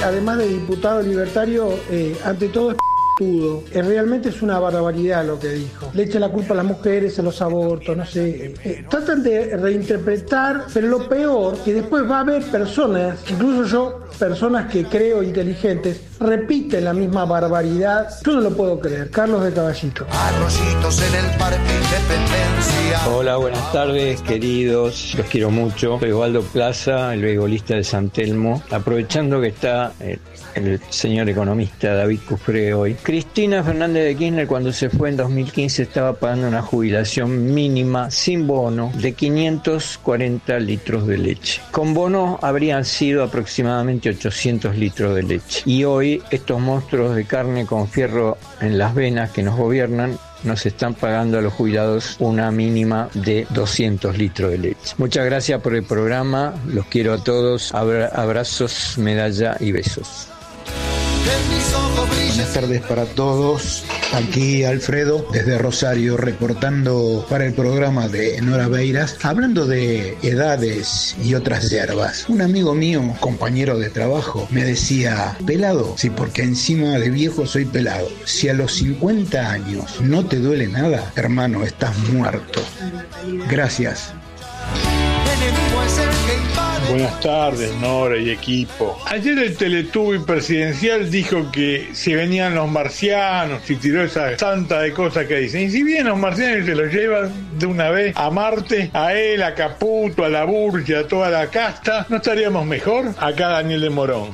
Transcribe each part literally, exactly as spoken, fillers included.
además de diputado libertario, eh, ante todo es p***tudo. Eh, realmente es una barbaridad lo que dijo. Le echa la culpa a las mujeres, a los abortos, no sé. Eh, tratan de reinterpretar, pero lo peor, que después va a haber personas, incluso yo, personas que creo inteligentes, repiten la misma barbaridad. Yo no lo puedo creer. Carlos de Caballito. Arroyitos en el Parque Independencia. Hola, buenas tardes, queridos. Los quiero mucho. Soy Osvaldo Plaza, el beisbolista de San Telmo. Aprovechando que está el, el señor economista David Cufré hoy. Cristina Fernández de Kirchner, cuando se fue en dos mil quince, estaba pagando una jubilación mínima sin bono de quinientos cuarenta litros de leche. Con bono habrían sido aproximadamente ochocientos litros de leche. Y hoy estos monstruos de carne con fierro en las venas que nos gobiernan nos están pagando a los jubilados una mínima de doscientos litros de leche. Muchas gracias por el programa, los quiero a todos, Abra- abrazos, medalla y besos. Buenas tardes para todos, aquí Alfredo desde Rosario reportando para el programa de Nora Beiras, hablando de edades y otras hierbas. Un amigo mío, un compañero de trabajo, me decía, pelado, sí, porque encima de viejo soy pelado. Si a los cincuenta años no te duele nada, hermano, estás muerto. Gracias. Buenas tardes, Nora y equipo. Ayer el Teletubby presidencial dijo que si venían los marcianos y tiró esa santa de cosas que dicen. Y si vienen los marcianos y se los llevan de una vez a Marte, a él, a Caputo, a la Burgia, a toda la casta, ¿no estaríamos mejor? Acá Daniel de Morón.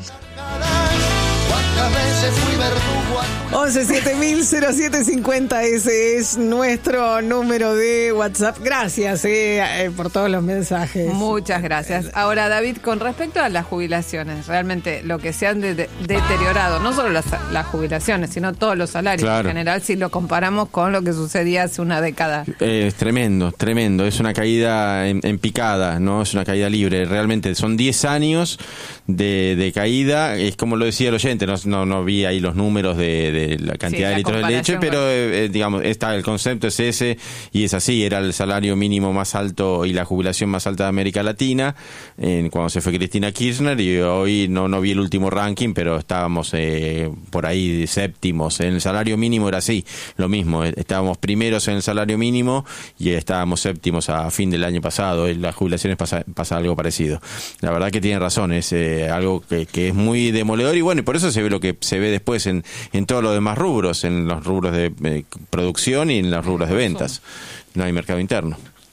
once siete mil cero siete cincuenta, ese es nuestro número de WhatsApp. Gracias eh, eh, por todos los mensajes. Muchas gracias. Ahora, David, con respecto a las jubilaciones, realmente lo que se han de- de- deteriorado, no solo las, las jubilaciones, sino todos los salarios Claro. en general, si lo comparamos con lo que sucedía hace una década. Eh, es tremendo, tremendo. Es una caída en, en picada, no es una caída libre. Realmente son diez años de, de caída. Es como lo decía el oyente, no, no, no vi ahí los números de, de la cantidad Sí, de la litros de leche, comparación pero con- eh, eh, digamos, está, el concepto es ese y es así. Era el salario mínimo más alto y la jubilación más alta de América Latina en, cuando se fue Cristina Kirchner, y hoy no, no vi el último ranking, pero estábamos eh, por ahí séptimos. En el salario mínimo era así, lo mismo. eh, Estábamos primeros en el salario mínimo y estábamos séptimos a fin del año pasado. En las jubilaciones pasa, pasa algo parecido. La verdad que tiene razón, es eh, algo que, que es muy demoledor, y bueno, y por eso se ve lo que se ve después en, en todos los demás rubros, en los rubros de eh, producción y en los rubros de ventas. No hay mercado interno.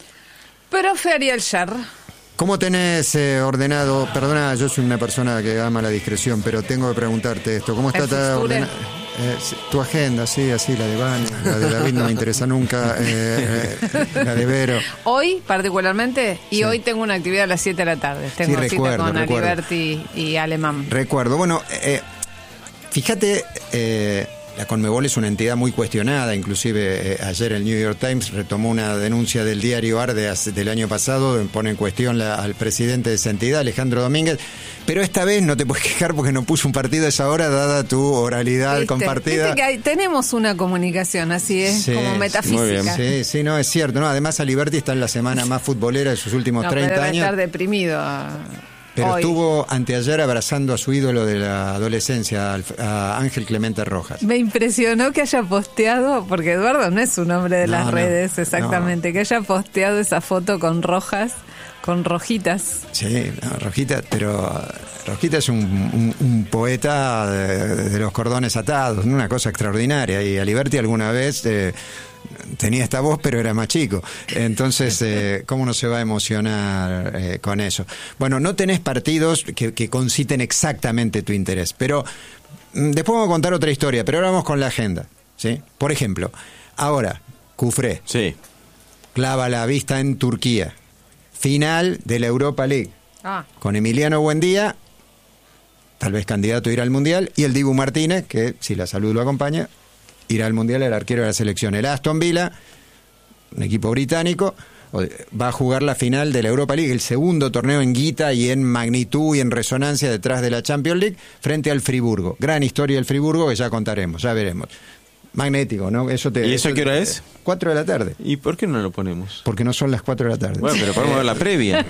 Profe Ariel Sher. ¿Cómo tenés eh, ordenado? Perdona, yo soy una persona que ama la discreción, pero tengo que preguntarte esto. ¿Cómo está ¿El ta- Fusture? ordena- eh, sí, tu agenda? Sí, así, la de Vane, la de David no me interesa nunca, eh, eh, la de Vero. Hoy, particularmente, y Sí. hoy tengo una actividad a las siete de la tarde. Tengo Sí, cita recuerdo, con recuerdo. Aliberti y Alemán. Recuerdo. Bueno, eh, fíjate, eh, la Conmebol es una entidad muy cuestionada, inclusive eh, ayer el New York Times retomó una denuncia del diario Ar de hace- del año pasado, pone en cuestión la- al presidente de esa entidad, Alejandro Domínguez, pero esta vez no te puedes quejar porque no puso un partido a esa hora, dada tu oralidad ¿Viste? compartida. Viste que hay- tenemos una comunicación así, es Sí, como muy metafísica. Sí, sí, no, es cierto. No, además Aliberti está en la semana más futbolera de sus últimos No, pero treinta debe años. estar deprimido. Pero hoy. estuvo anteayer abrazando a su ídolo de la adolescencia, al- a Ángel Clemente Rojas. Me impresionó que haya posteado, porque Eduardo no es un hombre de No, las no, redes exactamente, que haya posteado esa foto con rojas, con rojitas. Sí, no, Rojita, pero Rojita es un, un- un poeta de, de los cordones atados, ¿no? Una cosa extraordinaria. Y Aliberti alguna vez eh, tenía esta voz, pero era más chico. Entonces, eh, ¿cómo no se va a emocionar eh, con eso? Bueno, no tenés partidos que, que conciten exactamente tu interés, pero mm, después vamos a contar otra historia, pero ahora vamos con la agenda, ¿sí? Por ejemplo, ahora, Cufré. Sí. Clava la vista en Turquía. Final de la Europa League. Ah. Con Emiliano Buendía, tal vez candidato a ir al Mundial, y el Dibu Martínez, que si la salud lo acompaña, irá al Mundial, el arquero de la selección. El Aston Villa, un equipo británico, va a jugar la final de la Europa League, el segundo torneo en guita y en magnitud y en resonancia detrás de la Champions League, frente al Friburgo. Gran historia del Friburgo que ya contaremos, ya veremos. magnético, ¿no? Eso te, ¿Y eso qué hora es? cuatro de la tarde. ¿Y por qué no lo ponemos? Porque no son las cuatro de la tarde. Bueno, pero podemos ver la previa.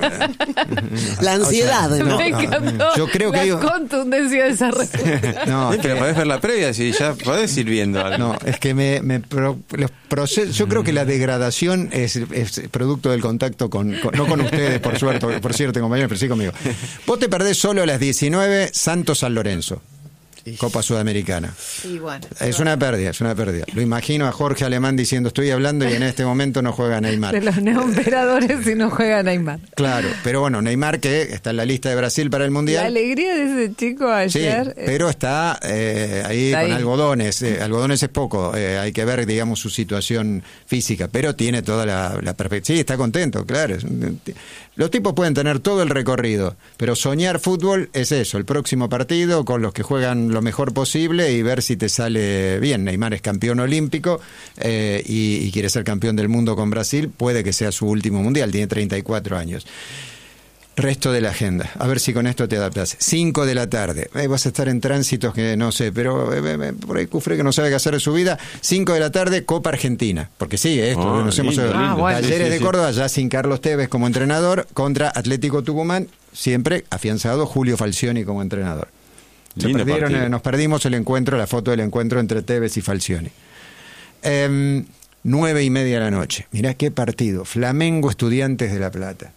La ansiedad, O sea, ¿no? Me encantó Yo creo que la hay un- contundencia de esa respuesta. No, Sí, pero que- podés ver la previa, si ya podés ir viendo algo. no, es que me, me pro- los procesos, yo creo que la degradación es, es producto del contacto con, con- no con ustedes, por suerte, por cierto, compañeros, pero sí conmigo. Vos te perdés solo a las diecinueve Santos San Lorenzo, Copa Sudamericana. Y bueno. Es una pérdida, es una pérdida. Lo imagino a Jorge Alemán diciendo, estoy hablando y en este momento no juega Neymar. De los neoemperadores si no juega Neymar. Claro, pero bueno, Neymar que está en la lista de Brasil para el La Mundial. alegría de ese chico Sí, ayer. eh, pero está eh, ahí Está con ahí. algodones. eh, algodones es poco, eh, hay que ver, digamos, su situación física, pero tiene toda la, la perspectiva. Sí, está contento, claro. es un- Los tipos pueden tener todo el recorrido, pero soñar fútbol es eso, el próximo partido con los que juegan lo mejor posible y ver si te sale bien. Neymar es campeón olímpico eh, y, y quiere ser campeón del mundo con Brasil, puede que sea su último mundial, tiene treinta y cuatro años. Resto de la agenda, a ver si con esto te adaptas. cinco de la tarde, eh, vas a estar en tránsitos que no sé, pero eh, eh, por ahí Cufré que no sabe qué hacer de su vida. cinco de la tarde, Copa Argentina, porque sí, esto, Oh, nos hemos lindo, lindo. Ah, bueno. Talleres Sí, sí, de sí. Córdoba, ya sin Carlos Tevez como entrenador, contra Atlético Tucumán, siempre afianzado Julio Falcioni como entrenador. Se Lindo perdieron, partido. eh, nos perdimos el encuentro, la foto del encuentro entre Tevez y Falcioni. Em, nueve y media de la noche. Mirá qué partido. Flamengo Estudiantes de La Plata.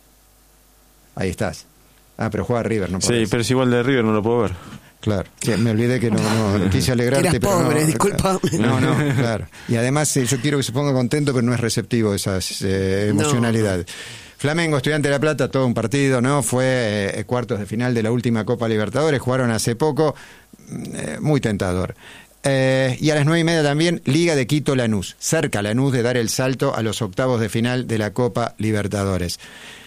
Ahí estás. Ah, pero juega River, no Sí, podés. pero es igual de River, no lo puedo ver. Claro, que me olvidé que no, no quise alegrarte. Eras pero pobre, no, disculpame. No, no, claro. Y además eh, yo quiero que se ponga contento, pero no es receptivo esas eh, emocionalidades. Flamengo, Estudiante de La Plata, todo un partido, ¿no? Fue eh, cuartos de final de la última Copa Libertadores, jugaron hace poco, eh, muy tentador. Eh, y a las nueve y media también, Liga de Quito Lanús, cerca Lanús de dar el salto a los octavos de final de la Copa Libertadores.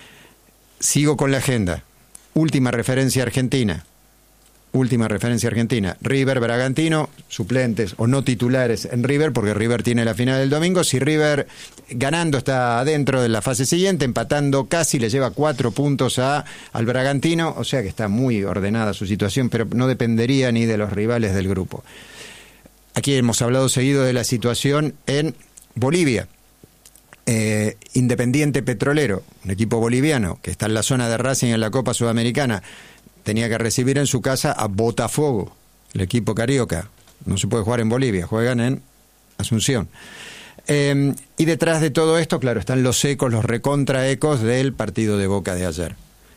Sigo con la agenda. Última referencia argentina. Última referencia argentina. River, Bragantino, suplentes o no titulares en River, porque River tiene la final del domingo. Si River ganando está adentro de la fase siguiente, empatando casi, le lleva cuatro puntos a, al Bragantino, o sea que está muy ordenada su situación, pero no dependería ni de los rivales del grupo. Aquí hemos hablado seguido de la situación en Bolivia. Eh, Independiente Petrolero, un equipo boliviano que está en la zona de Racing en la Copa Sudamericana, tenía que recibir en su casa a Botafogo, el equipo carioca. No se puede jugar en Bolivia, juegan en Asunción. Eh, y detrás de todo esto, claro, están los ecos, los recontraecos del partido de Boca de ayer.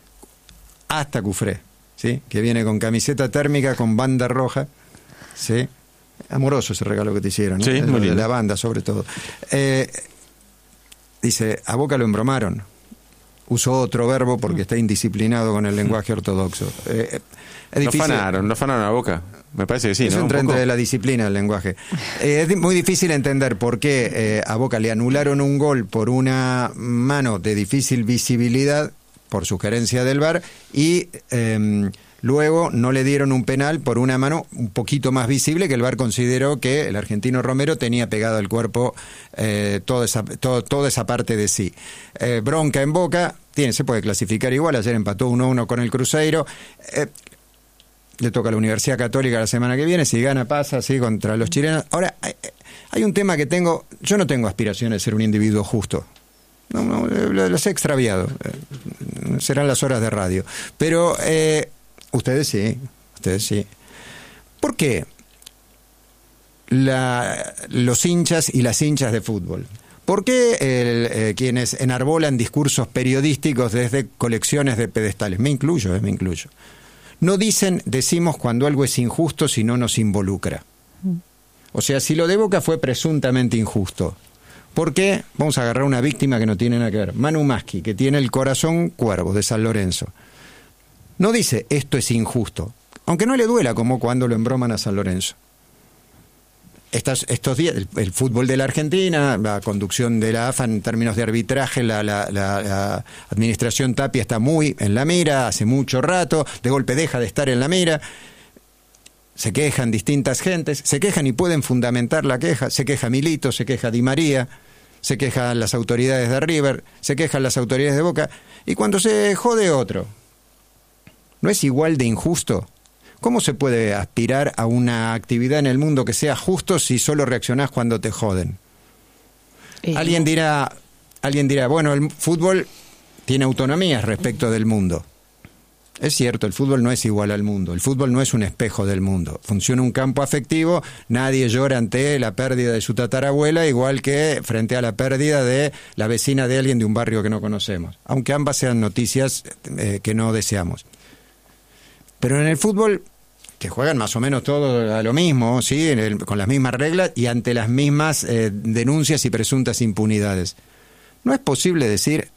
Hasta Cufré, ¿sí? Que viene con camiseta térmica, con banda roja, ¿sí? Amoroso ese regalo que te hicieron, ¿no? Sí, muy de lindo. la banda, sobre todo. Eh, dice, a Boca lo embromaron. Usó otro verbo porque está indisciplinado con el lenguaje ortodoxo. Eh, es Lo difícil. fanaron, lo fanaron a Boca. Me parece que sí, Eso ¿no? Un entra poco. entre la disciplina del lenguaje. Eh, es di- muy difícil entender por qué eh, a Boca le anularon un gol por una mano de difícil visibilidad por sugerencia del V A R y eh, luego no le dieron un penal por una mano un poquito más visible que el V A R consideró que el argentino Romero tenía pegado al cuerpo eh, toda, esa, todo, toda esa parte de sí. Eh, bronca en Boca, tiene, se puede clasificar igual, ayer empató uno a uno con el Cruzeiro. Eh, le toca a la Universidad Católica la semana que viene, si gana pasa, sí, contra los chilenos. Ahora, hay, hay un tema que tengo, yo no tengo aspiraciones de ser un individuo justo. No, no, lo- los he extraviado. Eh, serán las horas de radio. Pero eh, ustedes sí, ustedes sí. ¿Por qué la, los hinchas y las hinchas de fútbol? ¿Por qué el, eh, quienes enarbolan discursos periodísticos desde colecciones de pedestales? Me incluyo, eh, me incluyo. No dicen, decimos cuando algo es injusto si no nos involucra. O sea, si lo de Boca fue presuntamente injusto, ¿por qué? Vamos a agarrar una víctima que no tiene nada que ver. Manu Maschi, que tiene el corazón cuervo de San Lorenzo. No dice, esto es injusto, aunque no le duela como cuando lo embroman a San Lorenzo. Estas, estos días, el, el fútbol de la Argentina, la conducción de la A F A en términos de arbitraje, la, la, la, la administración Tapia está muy en la mira, hace mucho rato, de golpe deja de estar en la mira. Se quejan distintas gentes, se quejan y pueden fundamentar la queja, se queja Milito, se queja Di María, se quejan las autoridades de River, se quejan las autoridades de Boca, y cuando se jode otro, ¿no es igual de injusto? ¿Cómo se puede aspirar a una actividad en el mundo que sea justo si solo reaccionás cuando te joden? Eh, Alguien dirá, alguien dirá, bueno, el fútbol tiene autonomías respecto del mundo. Es cierto, el fútbol no es igual al mundo, el fútbol no es un espejo del mundo. Funciona un campo afectivo, nadie llora ante la pérdida de su tatarabuela, igual que frente a la pérdida de la vecina de alguien de un barrio que no conocemos, aunque ambas sean noticias eh, que no deseamos. Pero en el fútbol, que juegan más o menos todos a lo mismo, ¿sí? En el, con las mismas reglas y ante las mismas eh, denuncias y presuntas impunidades, no es posible decir...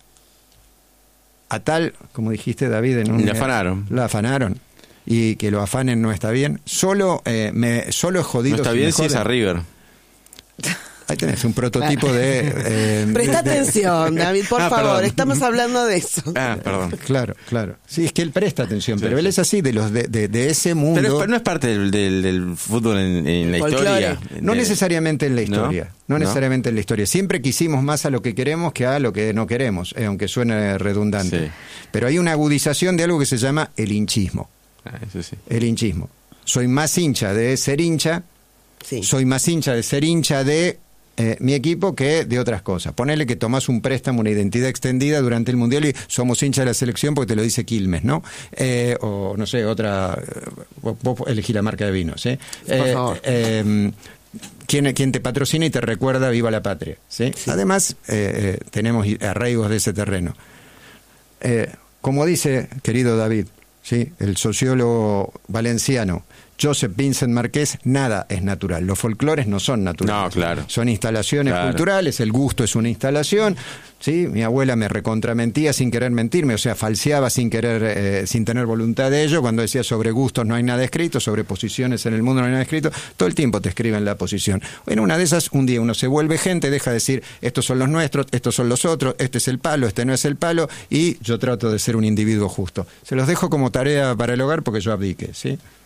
A tal, como dijiste, David, en un, le afanaron. Lo afanaron. Y que lo afanen no está bien. Solo, eh, me, solo es jodido. No está si bien me si es a River. Ahí tenés un prototipo de... Eh, Presta de, de, atención, David, por ah, favor, perdón. estamos hablando de eso. Ah, perdón. Claro, claro. Sí, es que él presta atención, Sí, pero sí. él es así, de los de, de, de ese mundo... Pero, es- pero no es parte del, del, del fútbol en, en la Folclore. historia. No De- necesariamente en la historia, no, ¿No? necesariamente en la historia. Siempre quisimos más a lo que queremos que a lo que no queremos, eh, aunque suene redundante. Sí. Pero hay una agudización de algo que se llama el hinchismo. Ah, eso sí. El hinchismo. Soy más hincha de ser hincha, Sí. soy más hincha de ser hincha de eh, mi equipo que de otras cosas. Ponele que tomás un préstamo, una identidad extendida durante el Mundial y somos hincha de la selección porque te lo dice Quilmes, ¿no? Eh, o no sé, otra... eh, Vos, vos elegí la marca de vinos, ¿sí? Por Eh, favor. eh, ¿Quién, quién te patrocina y te recuerda Viva la Patria, ¿sí? Sí. Además, eh, eh, tenemos arraigos de ese terreno. Eh, como dice, querido David, ¿sí? El sociólogo valenciano Joseph Vincent Marqués, nada es natural. Los folclores no son naturales. No, claro. Son instalaciones Claro. culturales, el gusto es una instalación. ¿Sí? Mi abuela me recontramentía sin querer mentirme, o sea, falseaba sin querer, eh, sin tener voluntad de ello, cuando decía sobre gustos no hay nada escrito, sobre posiciones en el mundo no hay nada escrito, todo el tiempo te escriben la posición. En una de esas, un día uno se vuelve gente, deja de decir, estos son los nuestros, estos son los otros, este es el palo, este no es el palo, y yo trato de ser un individuo justo. Se los dejo como tarea para el hogar porque yo abdiqué, ¿sí?